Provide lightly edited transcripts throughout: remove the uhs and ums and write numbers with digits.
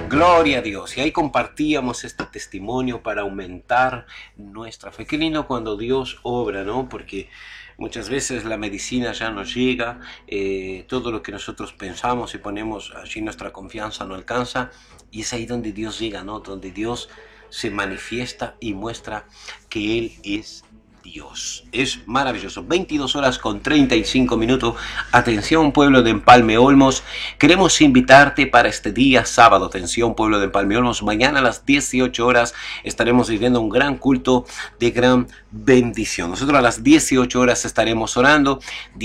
Gloria a Dios. Y ahí compartíamos este testimonio para aumentar nuestra fe. Qué lindo cuando Dios obra, ¿no? Porque muchas veces la medicina ya no llega, todo lo que nosotros pensamos y ponemos allí nuestra confianza no alcanza. Y es ahí donde Dios llega, ¿no? Donde Dios se manifiesta y muestra que Él es Dios. Es maravilloso. 22 horas con 35 minutos. Atención, pueblo de Empalme Olmos. Queremos invitarte para este día sábado. Atención, pueblo de Empalme Olmos. Mañana a las 18 horas estaremos viviendo un gran culto de gran bendición. Nosotros a las 18 horas estaremos orando.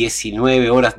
19 horas,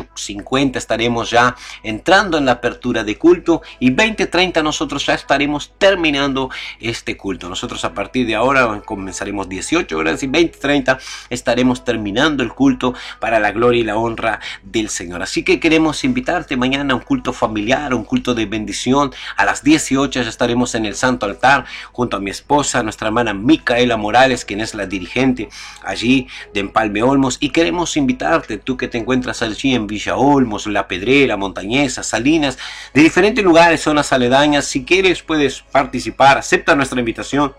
18:50 estaremos ya entrando en la apertura de culto. Y 20:30 nosotros ya estaremos terminando este culto. Nosotros a partir de ahora comenzaremos 18 horas y 20:30 estaremos terminando el culto para la gloria y la honra del Señor. Así que queremos invitarte mañana a un culto familiar, un culto de bendición. A las 18 ya estaremos en el Santo Altar junto a mi esposa, nuestra hermana Micaela Morales, quien es la dirigente allí de Empalme Olmos. Y queremos invitarte, tú que te encuentras allí en Villa Olmos, La Pedrera, Montañesa, Salinas, de diferentes lugares, zonas aledañas. Si quieres puedes participar, acepta nuestra invitación.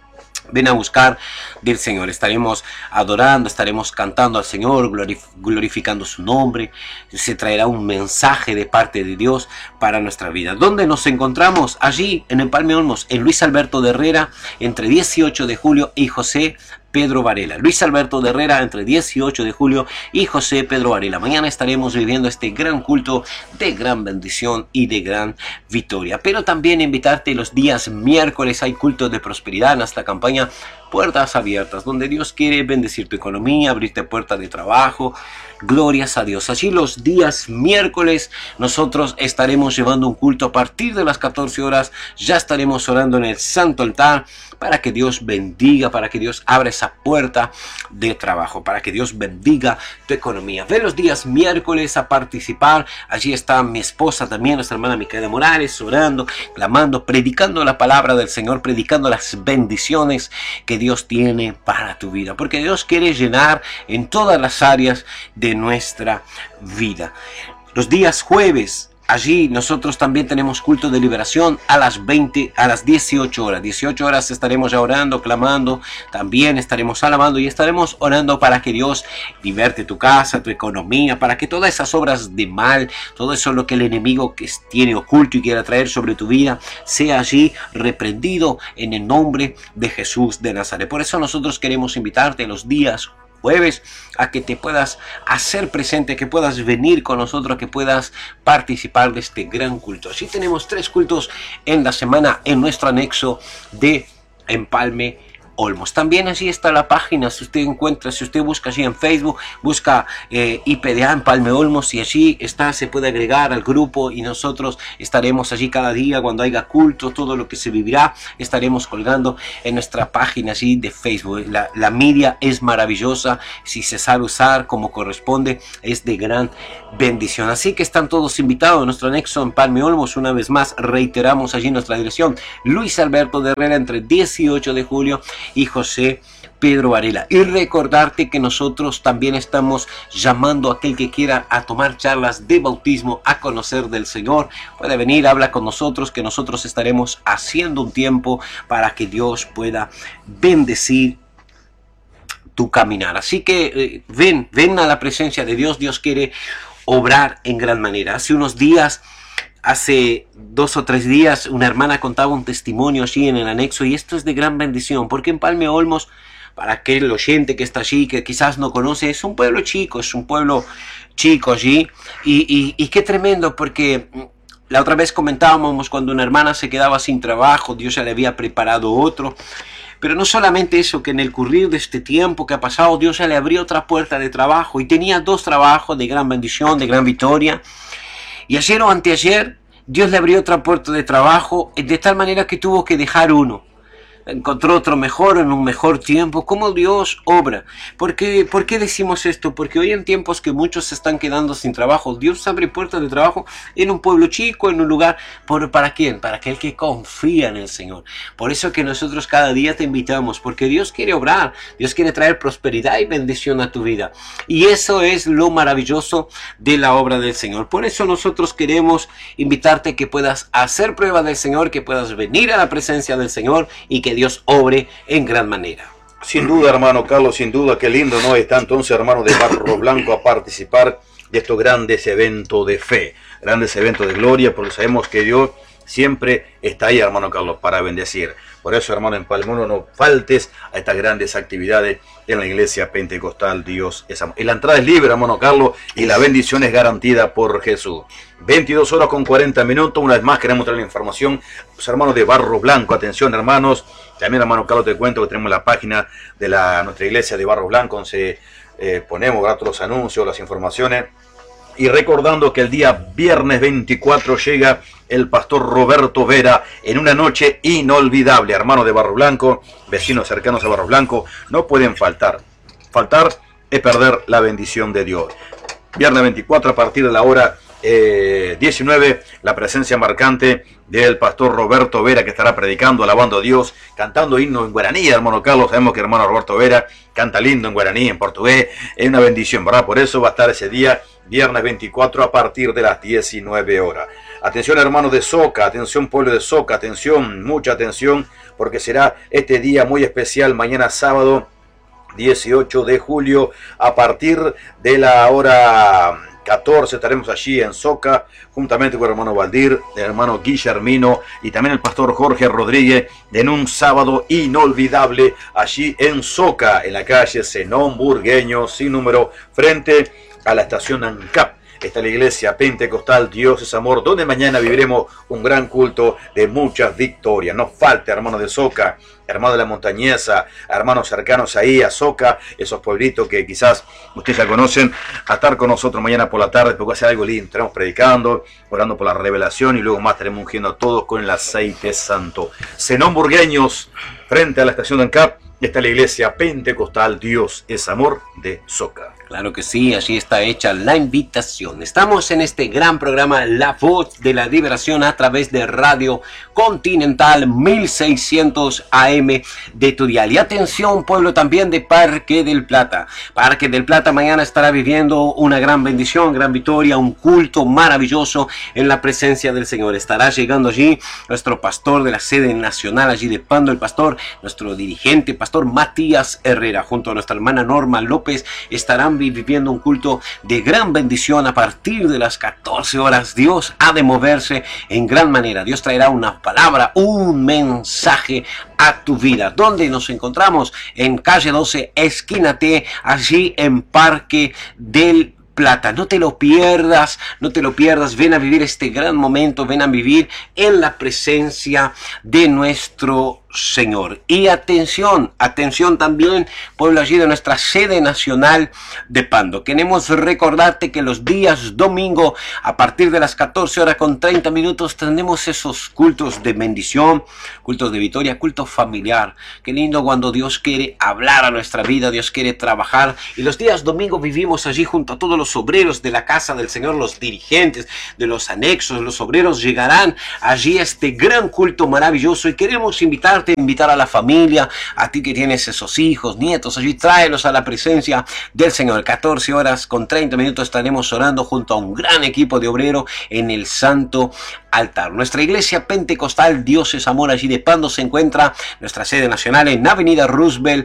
Ven a buscar del Señor. Estaremos adorando, estaremos cantando al Señor, glorificando su nombre. Se traerá un mensaje de parte de Dios para nuestra vida. ¿Dónde nos encontramos? Allí en Empalme Olmos, en Luis Alberto de Herrera, entre 18 de julio y José Pedro Varela. Luis Alberto de Herrera, entre 18 de julio y José Pedro Varela. Mañana estaremos viviendo este gran culto de gran bendición y de gran victoria. Pero también invitarte los días miércoles. Hay culto de prosperidad en esta campaña Puertas Abiertas, donde Dios quiere bendecir tu economía, abrirte puertas de trabajo. Glorias a Dios. Allí los días miércoles nosotros estaremos llevando un culto a partir de las 14 horas. Ya estaremos orando en el Santo Altar para que Dios bendiga, para que Dios abra esa puerta de trabajo, para que Dios bendiga tu economía. Ve los días miércoles a participar. Allí está mi esposa también, nuestra hermana Micaela Morales, orando, clamando, predicando la palabra del Señor, predicando las bendiciones que Dios tiene para tu vida, porque Dios quiere llenar en todas las áreas de nuestra vida. Los días jueves, allí nosotros también tenemos culto de liberación a las 18 horas. 18 horas estaremos ya orando, clamando, también estaremos alabando y estaremos orando para que Dios liberte tu casa, tu economía, para que todas esas obras de mal, todo eso lo que el enemigo que tiene oculto y quiera traer sobre tu vida, sea allí reprendido en el nombre de Jesús de Nazaret. Por eso nosotros queremos invitarte los días jueves a que te puedas hacer presente, que puedas venir con nosotros, que puedas participar de este gran culto. Así tenemos 3 cultos en la semana en nuestro anexo de Empalme Olmos. También allí está la página, si usted encuentra, si usted busca allí en Facebook, busca IPDA Empalme Olmos y allí está, se puede agregar al grupo y nosotros estaremos allí cada día cuando haya culto, todo lo que se vivirá, estaremos colgando en nuestra página allí de Facebook. La media es maravillosa, si se sabe usar como corresponde, es de gran bendición. Así que están todos invitados a nuestro anexo Empalme Olmos. Una vez más reiteramos allí nuestra dirección, Luis Alberto de Herrera, entre 18 de julio y José Pedro Varela. Y recordarte que nosotros también estamos llamando a aquel que quiera a tomar charlas de bautismo, a conocer del Señor. Puede venir, habla con nosotros, que nosotros estaremos haciendo un tiempo para que Dios pueda bendecir tu caminar. Así que ven a la presencia de Dios. Dios quiere obrar en gran manera. Hace 2 o 3 días una hermana contaba un testimonio allí en el anexo y esto es de gran bendición, porque Empalme Olmos, para aquel oyente que está allí, que quizás no conoce, es un pueblo chico allí y qué tremendo, porque la otra vez comentábamos cuando una hermana se quedaba sin trabajo, Dios ya le había preparado otro. Pero no solamente eso, que en el currir de este tiempo que ha pasado, Dios ya le abrió otra puerta de trabajo y tenía 2 trabajos de gran bendición, de gran victoria. Y ayer o anteayer, Dios le abrió otra puerta de trabajo de tal manera que tuvo que dejar uno. encontró otro mejor en un mejor tiempo. ¿Cómo Dios obra? ¿Por qué decimos esto? Porque hoy en tiempos que muchos se están quedando sin trabajo, Dios abre puertas de trabajo en un pueblo chico, en un lugar. ¿Para quién? Para aquel que confía en el Señor. Por eso que nosotros cada día te invitamos, porque Dios quiere obrar, Dios quiere traer prosperidad y bendición a tu vida. Y eso es lo maravilloso de la obra del Señor. Por eso nosotros queremos invitarte que puedas hacer prueba del Señor, que puedas venir a la presencia del Señor y que Dios obre en gran manera. Sin duda, hermano Carlos, sin duda, qué lindo, ¿no? Está entonces, hermano de Barro Blanco, a participar de estos grandes eventos de fe, grandes eventos de gloria, porque sabemos que Dios siempre está ahí, hermano Carlos, para bendecir. Por eso, hermano, en Palmuro no faltes a estas grandes actividades en la iglesia pentecostal. Dios es amor. Y la entrada es libre, hermano Carlos, y la bendición es garantida por Jesús. 22 horas con 40 minutos. Una vez más queremos traer la información, los hermanos de Barro Blanco. Atención, hermanos. También, hermano Carlos, te cuento que tenemos la página de nuestra iglesia de Barro Blanco, donde ponemos todos los anuncios, las informaciones. Y recordando que el día viernes 24 llega el pastor Roberto Vera en una noche inolvidable. Hermanos de Barro Blanco, vecinos cercanos a Barro Blanco, no pueden faltar. Faltar es perder la bendición de Dios. Viernes 24 a partir de la hora 19, la presencia marcante del pastor Roberto Vera, que estará predicando, alabando a Dios, cantando himnos en guaraní. Hermano Carlos, sabemos que hermano Roberto Vera canta lindo en guaraní, en portugués, es una bendición, ¿verdad? Por eso va a estar ese día, viernes 24, a partir de las 19 horas. Atención, hermanos de Soca, atención, pueblo de Soca, atención, mucha atención, porque será este día muy especial, mañana sábado 18 de julio, a partir de la hora 14 estaremos allí en Soca, juntamente con el hermano Valdir, el hermano Guillermino y también el pastor Jorge Rodríguez, en un sábado inolvidable allí en Soca, en la calle Zenón Burgueño, sin número, frente a la estación ANCAP. Está la iglesia pentecostal Dios es Amor, donde mañana viviremos un gran culto de muchas victorias. No falte, hermanos de Soca, hermanos de la Montañesa, hermanos cercanos ahí a Soca, esos pueblitos que quizás ustedes ya conocen, a estar con nosotros mañana por la tarde, porque va a ser algo lindo. Estaremos predicando, orando por la revelación y luego más estaremos ungiendo a todos con el aceite santo. Zenón Burgueños, frente a la estación de ANCAP, está la iglesia pentecostal Dios es Amor de Soca. Claro que sí, allí está hecha la invitación. Estamos en este gran programa La Voz de la Liberación a través de Radio Continental 1600 AM de tu dial. Y atención, pueblo también de Parque del Plata. Parque del Plata mañana estará viviendo una gran bendición, gran victoria, un culto maravilloso en la presencia del Señor. Estará llegando allí nuestro pastor de la sede nacional allí de Pando, el pastor, nuestro dirigente, pastor Matías Herrera, junto a nuestra hermana Norma López, estarán viviendo un culto de gran bendición a partir de las 14 horas. Dios ha de moverse en gran manera. Dios traerá una palabra, un mensaje a tu vida. ¿Dónde nos encontramos? En calle 12, esquina T, allí en Parque del Plata. No te lo pierdas, no te lo pierdas. Ven a vivir este gran momento, ven a vivir en la presencia de nuestro Señor. Y atención, atención también, pueblo allí de nuestra sede nacional de Pando. Queremos recordarte que los días domingo, a partir de las 14 horas con 30 minutos, tenemos esos cultos de bendición, cultos de victoria, culto familiar. Qué lindo cuando Dios quiere hablar a nuestra vida, Dios quiere trabajar. Y los días domingo vivimos allí junto a todos los obreros de la casa del Señor, los dirigentes de los anexos, los obreros llegarán allí a este gran culto maravilloso y queremos invitar a la familia, a ti que tienes esos hijos, nietos, allí tráelos a la presencia del Señor. 14 horas con 30 minutos estaremos orando junto a un gran equipo de obreros en el santo altar. Nuestra iglesia pentecostal Dios es Amor allí de Pando se encuentra nuestra sede nacional en Avenida Roosevelt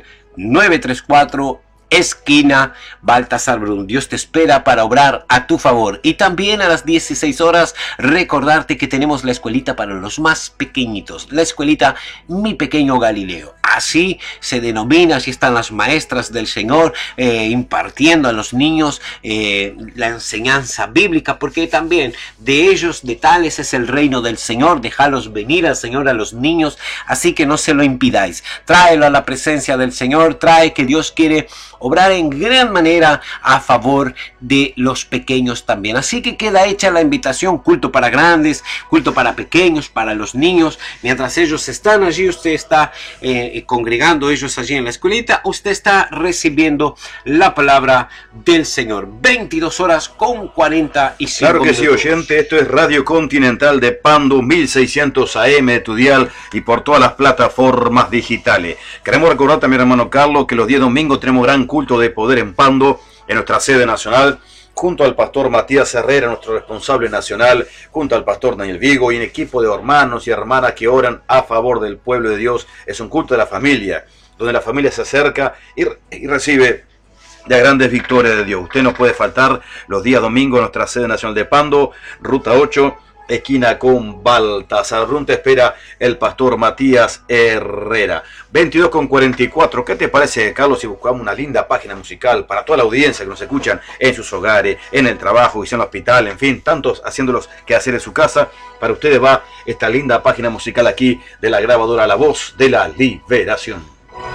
934, esquina Baltasar Brun. Dios te espera para obrar a tu favor. Y también a las 16 horas recordarte que tenemos la escuelita para los más pequeñitos, la escuelita Mi Pequeño Galileo. así se denomina, así están las maestras del Señor impartiendo a los niños la enseñanza bíblica, porque también de ellos, de tales es el reino del Señor. Dejalos venir al Señor a los niños, así que no se lo impidáis. Tráelo a la presencia del Señor, trae que Dios quiere obrar en gran manera a favor de los pequeños también. Así que queda hecha la invitación, culto para grandes, culto para pequeños, para los niños. Mientras ellos están allí, usted está congregando ellos allí en la escuelita, usted está recibiendo la palabra del Señor. 22 horas con 45 Claro que minutos. sí, oyente, esto es Radio Continental de Pando, 1600 AM de tu dial y por todas las plataformas digitales. Queremos recordar también, hermano Carlos, que los días domingos tenemos gran culto de poder en Pando, en nuestra sede nacional, junto al pastor Matías Herrera, nuestro responsable nacional, junto al pastor Daniel Vigo y un equipo de hermanos y hermanas que oran a favor del pueblo de Dios. Es un culto de la familia, donde la familia se acerca y recibe de grandes victorias de Dios. Usted no puede faltar los días domingos en nuestra sede nacional de Pando, Ruta 8, esquina con Baltasar. Te espera el pastor Matías Herrera. 22 con 44. ¿Qué te parece, Carlos, si buscamos una linda página musical para toda la audiencia que nos escuchan en sus hogares, en el trabajo, y en el hospital, en fin, tantos haciéndolos que hacer en su casa? Para ustedes va esta linda página musical aquí de la grabadora La Voz de la Liberación.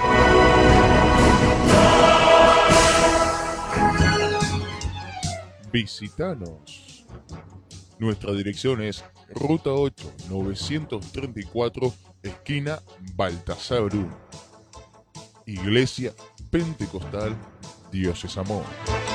Visítanos. Nuestra dirección es Ruta 8, 934, esquina Baltasar 1. Iglesia Pentecostal Dios es Amor.